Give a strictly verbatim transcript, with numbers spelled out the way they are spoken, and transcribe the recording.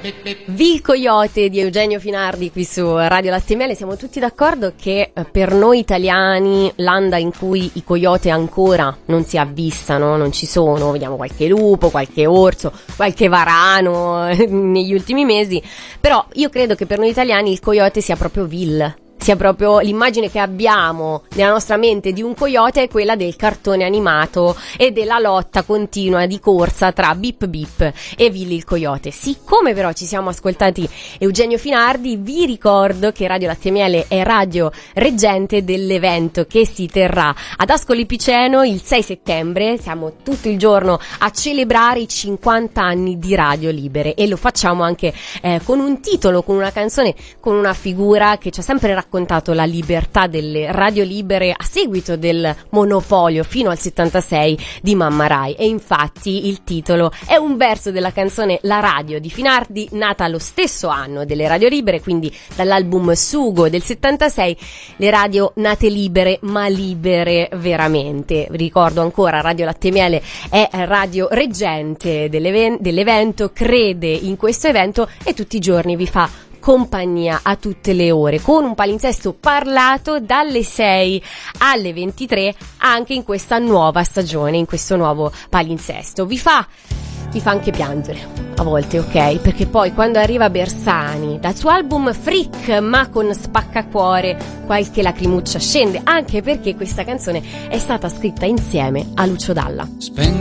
Vil Coyote di Eugenio Finardi qui su Radio Latte e Miele. Siamo tutti d'accordo che eh, per noi italiani l'anda in cui i coyote ancora non si avvistano, non ci sono, vediamo qualche lupo, qualche orso, qualche varano eh, negli ultimi mesi, però io credo che per noi italiani il coyote sia proprio vil. Sia proprio l'immagine che abbiamo nella nostra mente di un coyote è quella del cartone animato e della lotta continua di corsa tra Bip Bip e Willy il coyote. Siccome però ci siamo ascoltati Eugenio Finardi, vi ricordo che Radio Latte e Miele è radio reggente dell'evento che si terrà ad Ascoli Piceno il sei settembre. Siamo tutto il giorno a celebrare i cinquanta anni di Radio Libere e lo facciamo anche eh, con un titolo, con una canzone, con una figura che ci ha sempre raccontato raccontato la libertà delle radio libere a seguito del monopolio fino al settantasei di Mamma Rai, e infatti il titolo è un verso della canzone La Radio di Finardi, nata lo stesso anno delle radio libere, quindi dall'album Sugo del settantasei, le radio nate libere ma libere veramente. Ricordo ancora, Radio Latte e Miele è radio reggente dell'even- dell'evento, crede in questo evento e tutti i giorni vi fa compagnia a tutte le ore con un palinsesto parlato dalle sei alle ventitré anche in questa nuova stagione, in questo nuovo palinsesto. Vi fa vi fa anche piangere a volte, ok? Perché poi quando arriva Bersani dal suo album Freak ma con Spaccacuore qualche lacrimuccia scende, anche perché questa canzone è stata scritta insieme a Lucio Dalla.